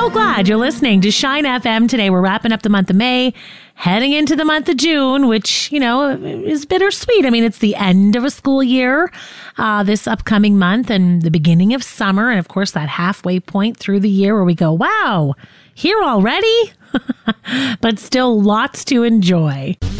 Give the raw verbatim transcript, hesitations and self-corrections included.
so glad you're listening to Shine F M today. We're wrapping up the month of May, heading into the month of June, which, you know, is bittersweet. I mean, it's the end of a school year uh, this upcoming month and the beginning of summer. And of course, that halfway point through the year where we go, wow, here already? But still lots to enjoy.